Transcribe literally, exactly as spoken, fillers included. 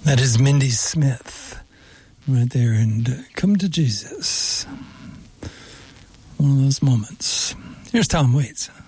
That is Mindy Smith right there, and uh, Come to Jesus. One of those moments. Here's Tom Waits.